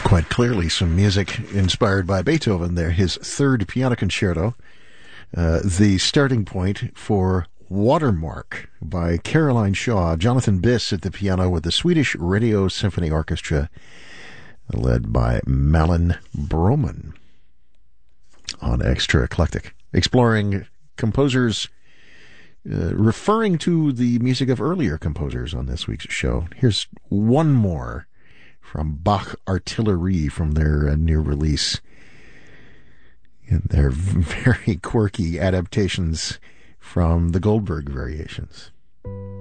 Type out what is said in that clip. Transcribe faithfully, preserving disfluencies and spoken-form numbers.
Quite clearly some music inspired by Beethoven there, his third piano concerto, uh, the starting point for Watermark by Caroline Shaw. Jonathan Biss at the piano with the Swedish Radio Symphony Orchestra, led by Malin Broman on Extra Eclectic, exploring composers uh, referring to the music of earlier composers on this week's show. Here's one more from Bach Artillerie from their uh, new release, and their very quirky adaptations from the Goldberg Variations.